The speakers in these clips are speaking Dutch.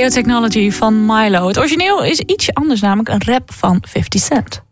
Biotechnology van Milo. Het origineel is ietsje anders, namelijk een rap van 50 Cent.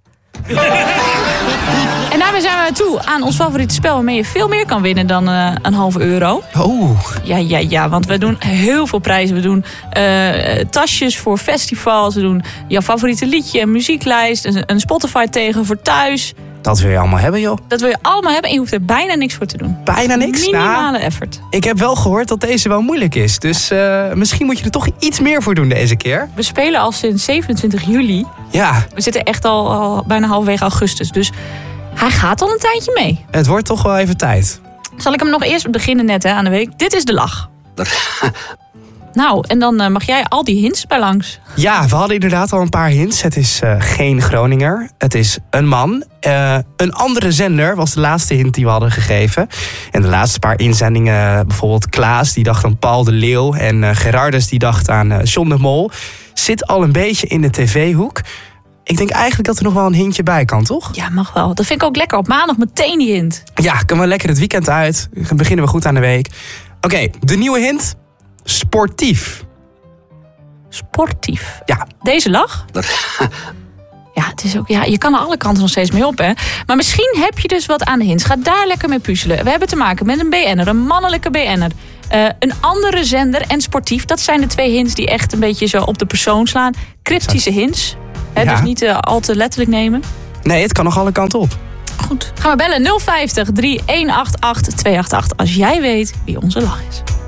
En daarmee zijn we toe aan ons favoriete spel waarmee je veel meer kan winnen dan €0,5. Oh. Ja, want we doen heel veel prijzen. We doen tasjes voor festivals. We doen jouw favoriete liedje, een muzieklijst, een Spotify tegen voor thuis. Dat wil je allemaal hebben, joh. Dat wil je allemaal hebben en je hoeft er bijna niks voor te doen. Bijna niks? Minimale effort. Ik heb wel gehoord dat deze wel moeilijk is. Dus misschien moet je er toch iets meer voor doen deze keer. We spelen al sinds 27 juli. Ja. We zitten echt al bijna halverwege augustus. Dus hij gaat al een tijdje mee. Het wordt toch wel even tijd. Zal ik hem nog eerst beginnen net aan de week? Dit is de lach. Nou, en dan mag jij al die hints bij langs. Ja, we hadden inderdaad al een paar hints. Het is geen Groninger. Het is een man. Een andere zender was de laatste hint die we hadden gegeven. En de laatste paar inzendingen, bijvoorbeeld Klaas, die dacht aan Paul de Leeuw. En Gerardus, die dacht aan John de Mol. Zit al een beetje in de tv-hoek. Ik denk eigenlijk dat er nog wel een hintje bij kan, toch? Ja, mag wel. Dat vind ik ook lekker. Op maandag meteen die hint. Ja, kunnen we lekker het weekend uit. Dan beginnen we goed aan de week. Oké, de nieuwe hint. Sportief. Sportief. Ja. Deze lach? Ja, het is ook, ja, je kan er alle kanten nog steeds mee op, hè. Maar misschien heb je dus wat aan de hints. Ga daar lekker mee puzzelen. We hebben te maken met een BN'er, een mannelijke BN'er. Een andere zender en sportief. Dat zijn de twee hints die echt een beetje zo op de persoon slaan. Cryptische hints. Hè, Ja. Dus niet al te letterlijk nemen. Nee, het kan nog alle kanten op. Goed. Gaan we bellen 050 3188 288 als jij weet wie onze lach is.